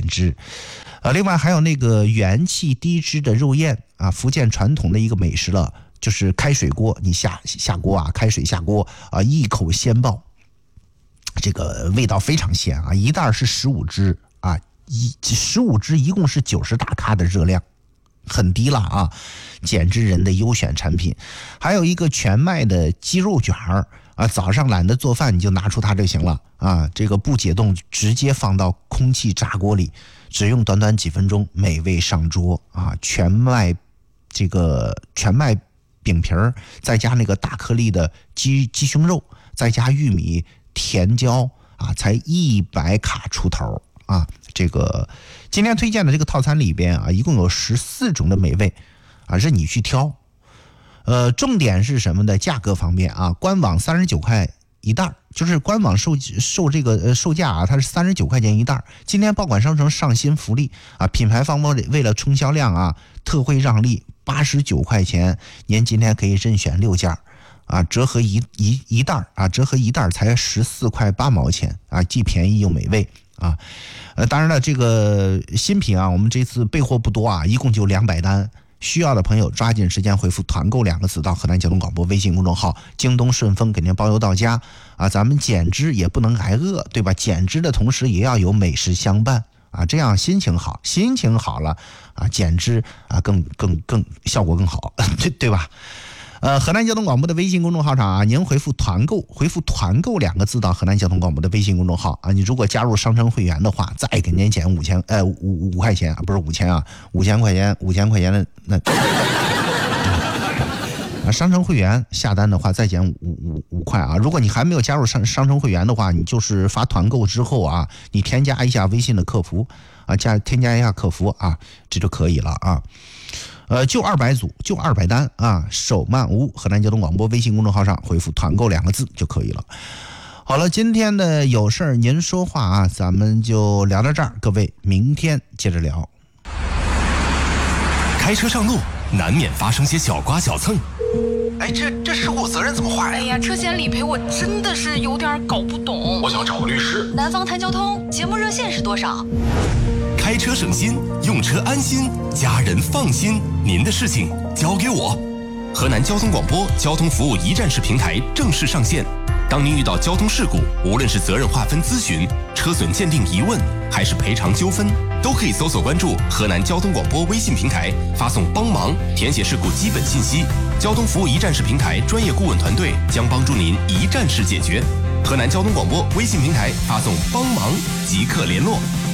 减脂。另外还有那个元气低脂的肉燕啊，福建传统的一个美食了，就是开水锅，你下锅啊，开水下锅啊，一口鲜爆，这个味道非常鲜啊，一袋是15只啊，15只一共是90大卡的热量，很低了啊，减脂人的优选产品。还有一个全麦的鸡肉卷儿啊，早上懒得做饭你就拿出它就行了啊，这个不解冻，直接放到空气炸锅里，只用短短几分钟，美味上桌啊！全麦饼皮儿，再加那个大颗粒的鸡胸肉，再加玉米、甜椒啊，才100卡出头啊！这个今天推荐的这个套餐里边啊，一共有14种的美味啊，任你去挑。重点是什么呢？价格方面啊，官网39块一袋，就是官网售价啊，它是39块钱一袋。今天报馆商城上新福利啊，品牌方为了冲销量啊，特惠让利89块钱，您今天可以任选6件啊，折合一袋啊，折合一袋才14块8毛钱啊，既便宜又美味啊。当然了，这个新品啊，我们这次备货不多啊，一共就200单。需要的朋友抓紧时间回复团购2个字到河南交通广播微信公众号，京东顺丰给您包邮到家啊！咱们减脂也不能挨饿，对吧？减脂的同时也要有美食相伴啊，这样心情好了啊，减脂啊更效果更好，对吧？河南交通广播的微信公众号上啊，您回复团购2个字到河南交通广播的微信公众号啊，你如果加入商城会员的话，再给您减5块钱啊，不是5000啊，5000块钱的那商城会员下单的话再减5块啊。如果你还没有加入商城会员的话，你就是发团购之后啊，你添加一下微信的客服啊，添加一下客服啊，这就可以了啊。就200组，就200单啊！手慢无，河南交通广播微信公众号上回复团购2个字就可以了。好了，今天的有事儿您说话啊，咱们就聊到这儿，各位明天接着聊。 开车上路难免发生些小刮小蹭， 哎，这事故责任怎么划呀？ 哎呀，车险理赔我真的是有点搞不懂。 我想找个律师。 南方谈交通节目热线是多少？ 开车省心，用车安心，家人放心，您的事情交给我。河南交通广播交通服务一站式平台正式上线。当您遇到交通事故，无论是责任划分咨询、车损鉴定疑问，还是赔偿纠纷，都可以搜索关注河南交通广播微信平台，发送帮忙，填写事故基本信息。交通服务一站式平台专业顾问团队将帮助您一站式解决。河南交通广播微信平台发送帮忙即刻联络。